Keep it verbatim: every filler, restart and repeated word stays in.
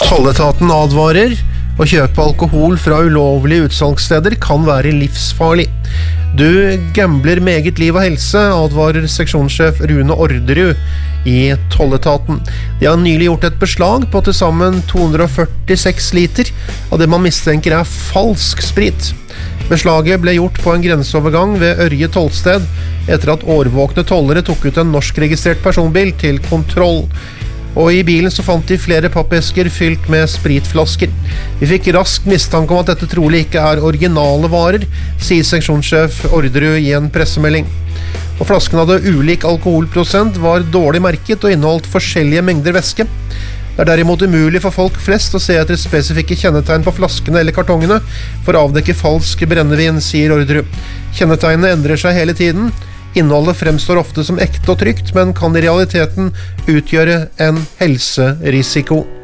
Tolletaten advarer: å kjøpe alkohol fra ulovlige utsalgssteder kan være livsfarlig. Du gambler meget liv og helse, advarer seksjonssjef Rune Orderud i Tolletaten. De har nylig gjort et beslag på til sammen to hundre og førtiseks liter av det man mistenker er falsk sprit. Beslaget ble gjort på en grenseovergang ved Ørje tollsted etter at årvåkne tollere tok ut en norskregistrert personbil til kontroll. Og i bilen så fant de flere pappesker fylt med spritflasker. Vi fikk rask mistanke om at dette trolig ikke er originale varer, sier seksjonssjef Orderud i en pressemelding. Og flasken hadde ulik alkoholprosent, var dårlig merket og inneholdt forskjellige mengder væske. Det er derimot umulig for folk flest å se etter spesifikke kjennetegn på flaskene eller kartongene for å avdekke falsk brennevin, sier Orderud. Kjennetegnene endrer seg hele tiden. Innholdet fremstår ofte som ekte og trygt, men kan i realiteten utgjøre en helserisiko.